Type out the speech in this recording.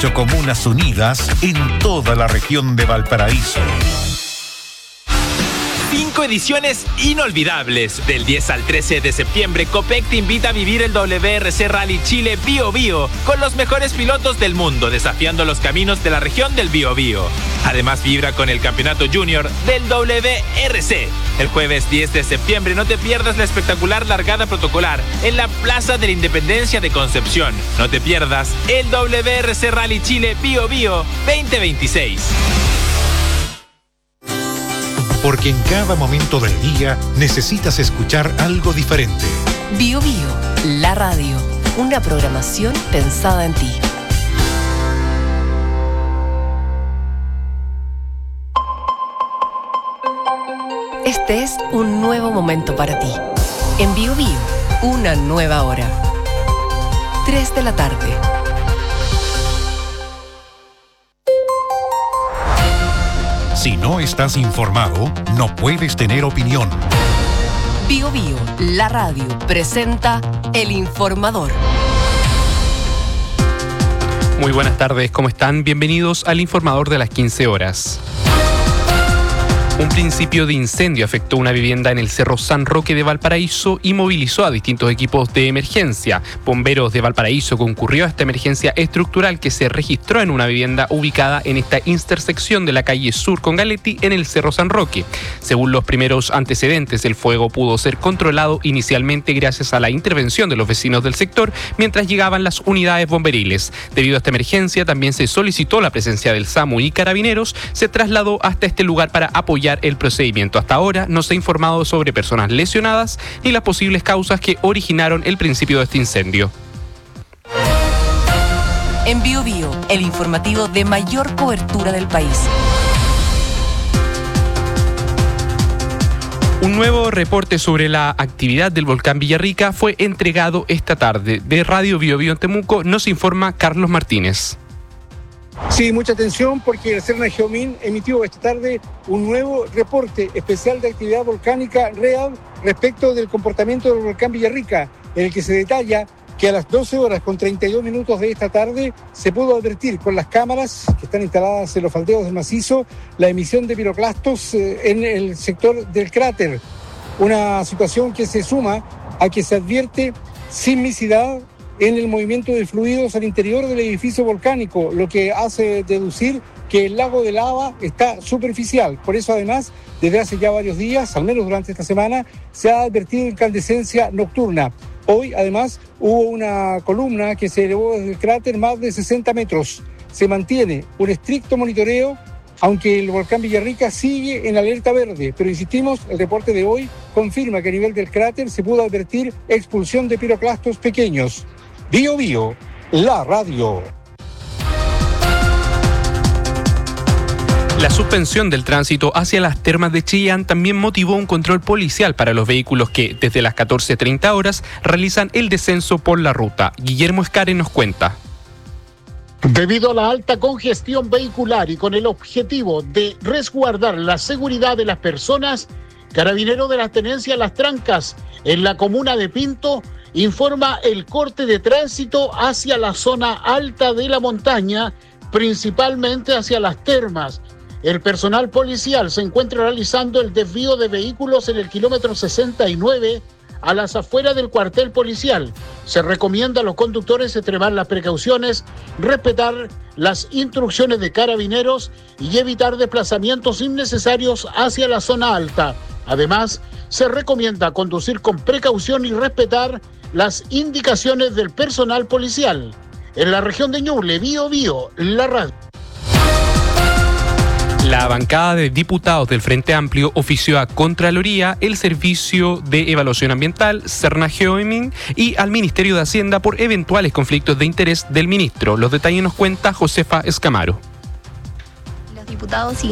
18 comunas unidas en toda la región de Valparaíso. 5 ediciones inolvidables. Del 10 al 13 de septiembre, Copec te invita a vivir el WRC Rally Chile Biobío con los mejores pilotos del mundo, desafiando los caminos de la región del Biobío. Además, vibra con el campeonato junior del WRC. El jueves 10 de septiembre no te pierdas la espectacular largada protocolar en la Plaza de la Independencia de Concepción. No te pierdas el WRC Rally Chile Biobío 2026. Porque en cada momento del día necesitas escuchar algo diferente. Biobío, la radio, una programación pensada en ti. Este es un nuevo momento para ti. En Biobío, una nueva hora. 3 de la tarde. Si no estás informado, no puedes tener opinión. Biobío, la radio, presenta El Informador. Muy buenas tardes, ¿cómo están? Bienvenidos al Informador de las 15 horas. Un principio de incendio afectó una vivienda en el Cerro San Roque de Valparaíso y movilizó a distintos equipos de emergencia. Bomberos de Valparaíso concurrió a esta emergencia estructural que se registró en una vivienda ubicada en esta intersección de la calle Sur con Galetti en el Cerro San Roque. Según los primeros antecedentes, el fuego pudo ser controlado inicialmente gracias a la intervención de los vecinos del sector mientras llegaban las unidades bomberiles. Debido a esta emergencia, también se solicitó la presencia del SAMU y carabineros. Se trasladó hasta este lugar para apoyar el procedimiento. Hasta ahora no se ha informado sobre personas lesionadas ni las posibles causas que originaron el principio de este incendio. En Biobío, el informativo de mayor cobertura del país. Un nuevo reporte sobre la actividad del volcán Villarrica fue entregado esta tarde. De Radio Biobío en Temuco nos informa Carlos Martínez. Sí, mucha atención porque el CERNA Geomin emitió esta tarde un nuevo reporte especial de actividad volcánica real respecto del comportamiento del volcán Villarrica, en el que se detalla que a las 12 horas con 32 minutos de esta tarde se pudo advertir con las cámaras que están instaladas en los faldeos del macizo la emisión de piroclastos en el sector del cráter, una situación que se suma a que se advierte sismicidad en el movimiento de fluidos al interior del edificio volcánico, lo que hace deducir que el lago de lava está superficial. Por eso, además, desde hace ya varios días, al menos durante esta semana, se ha advertido incandescencia nocturna. Hoy, además, hubo una columna que se elevó desde el cráter más de 60 metros. Se mantiene un estricto monitoreo, aunque el volcán Villarrica sigue en alerta verde. Pero insistimos, el reporte de hoy confirma que a nivel del cráter se pudo advertir expulsión de piroclastos pequeños. Biobío, la radio. La suspensión del tránsito hacia las termas de Chillán también motivó un control policial para los vehículos que, desde las 14:30 horas, realizan el descenso por la ruta. Guillermo Escare nos cuenta. Debido a la alta congestión vehicular y con el objetivo de resguardar la seguridad de las personas, Carabineros de la Tenencia Las Trancas, en la comuna de Pinto, informa el corte de tránsito hacia la zona alta de la montaña, principalmente hacia las termas. El personal policial se encuentra realizando el desvío de vehículos en el kilómetro 69 a las afueras del cuartel policial. Se recomienda a los conductores extremar las precauciones, respetar las instrucciones de carabineros y evitar desplazamientos innecesarios hacia la zona alta. Además, se recomienda conducir con precaución y respetar las indicaciones del personal policial. En la región de Ñuble, Biobío, la radio. La bancada de diputados del Frente Amplio ofició a Contraloría, el Servicio de Evaluación Ambiental, CERNA Geomin y al Ministerio de Hacienda por eventuales conflictos de interés del ministro. Los detalles nos cuenta Josefa Escamaro. Los diputados